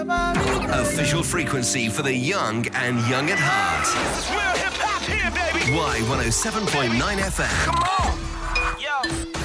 Official frequency for the young and young at heart. This is real hip hop here, baby. Y107.9 FM. Come on. Yo.